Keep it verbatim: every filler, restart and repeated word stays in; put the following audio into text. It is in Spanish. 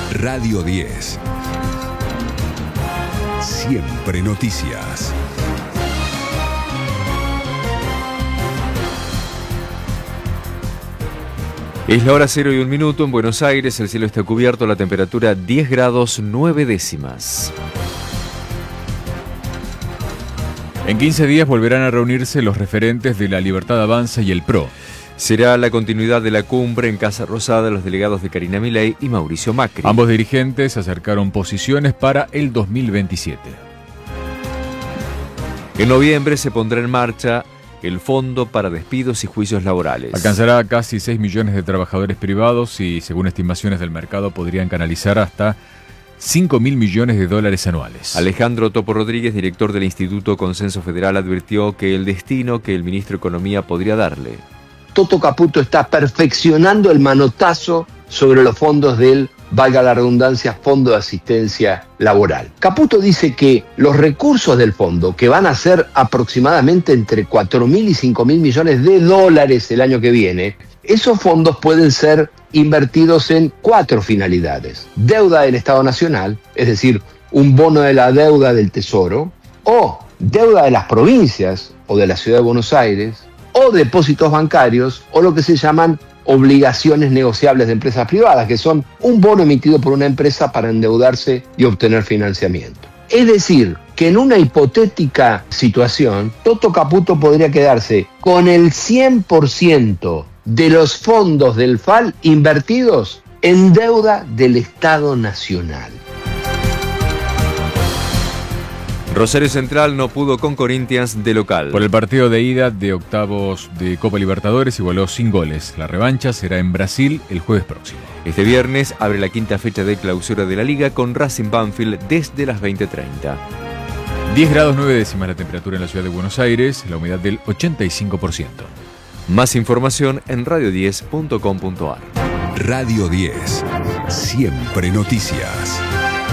Radio diez. Siempre noticias. Es la hora cero y un minuto en Buenos Aires, el cielo está cubierto, la temperatura diez grados nueve décimas. En quince días volverán a reunirse los referentes de la Libertad Avanza y el P R O. Será la continuidad de la cumbre en Casa Rosada los delegados de Karina Milei y Mauricio Macri. Ambos dirigentes acercaron posiciones para el dos mil veintisiete. En noviembre se pondrá en marcha el Fondo para Despidos y Juicios Laborales. Alcanzará casi seis millones de trabajadores privados y, según estimaciones del mercado, podrían canalizar hasta cinco mil millones de dólares anuales. Alejandro Topo Rodríguez, director del Instituto Consenso Federal, advirtió que el destino que el ministro de Economía podría darle. Toto Caputo está perfeccionando el manotazo sobre los fondos del, valga la redundancia, Fondo de Asistencia Laboral. Caputo dice que los recursos del fondo, que van a ser aproximadamente entre cuatro mil y cinco mil millones de dólares el año que viene, esos fondos pueden ser invertidos en cuatro finalidades. Deuda del Estado Nacional, es decir, un bono de la deuda del Tesoro, o deuda de las provincias o de la Ciudad de Buenos Aires, o depósitos bancarios, o lo que se llaman obligaciones negociables de empresas privadas, que son un bono emitido por una empresa para endeudarse y obtener financiamiento. Es decir, que en una hipotética situación, Toto Caputo podría quedarse con el cien por ciento de los fondos del F A L invertidos en deuda del Estado Nacional. Rosario Central no pudo con Corinthians de local. Por el partido de ida de octavos de Copa Libertadores igualó sin goles. La revancha será en Brasil el jueves próximo. Este viernes abre la quinta fecha de clausura de la Liga con Racing Banfield desde las veinte treinta. diez grados nueve décimas la temperatura en la ciudad de Buenos Aires, la humedad del ochenta y cinco por ciento. Más información en radio diez punto com punto a r. Radio diez. Siempre noticias.